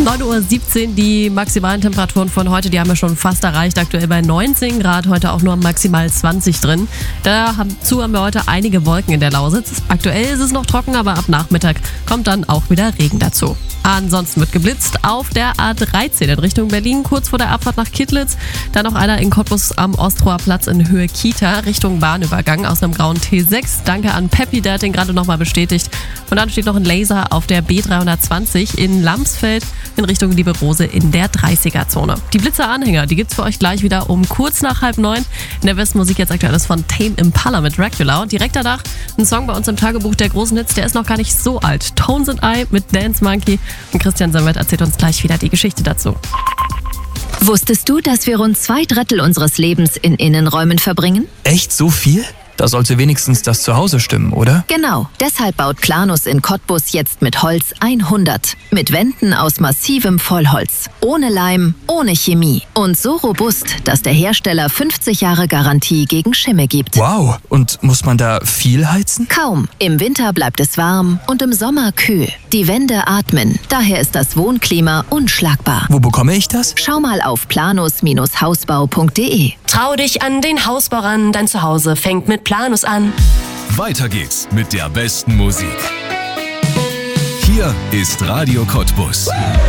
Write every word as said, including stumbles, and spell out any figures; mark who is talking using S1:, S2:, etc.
S1: neun Uhr siebzehn, die maximalen Temperaturen von heute, die haben wir schon fast erreicht. Aktuell bei neunzehn Grad, heute auch nur maximal zwanzig drin. Dazu haben wir heute einige Wolken in der Lausitz. Aktuell ist es noch trocken, aber ab Nachmittag kommt dann auch wieder Regen dazu. Ansonsten wird geblitzt auf der A dreizehn in Richtung Berlin, kurz vor der Abfahrt nach Kittlitz. Dann noch einer in Cottbus am Ostroer Platz in Höhe Kita, Richtung Bahnübergang aus einem grauen T sechs. Danke an Peppi, der hat den gerade nochmal bestätigt. Und dann steht noch ein Laser auf der B dreihundertzwanzig in Lamsfeld in Richtung Liebe Rose in der dreißiger-Zone. Die Blitzer-Anhänger, die gibt's für euch gleich wieder um kurz nach halb neun. In der besten Musik jetzt aktuell ist von Tame Impala mit Dracula. Und direkt danach ein Song bei uns im Tagebuch der großen Hits, der ist noch gar nicht so alt. Tones and I mit Dance Monkey. Und Christian Sammet erzählt uns gleich wieder die Geschichte dazu.
S2: Wusstest du, dass wir rund zwei Drittel unseres Lebens in Innenräumen verbringen?
S3: Echt so viel? Da sollte wenigstens das Zuhause stimmen, oder?
S2: Genau. Deshalb baut Planus in Cottbus jetzt mit Holz hundert. Mit Wänden aus massivem Vollholz. Ohne Leim, ohne Chemie. Und so robust, dass der Hersteller fünfzig Jahre Garantie gegen Schimmel gibt.
S3: Wow. Und muss man da viel heizen?
S2: Kaum. Im Winter bleibt es warm und im Sommer kühl. Die Wände atmen. Daher ist das Wohnklima unschlagbar.
S3: Wo bekomme ich das?
S2: Schau mal auf planus Hausbau punkt de.
S4: Trau dich an den Hausbau ran, dein Zuhause fängt mit Planus an.
S5: Weiter geht's mit der besten Musik. Hier ist Radio Cottbus.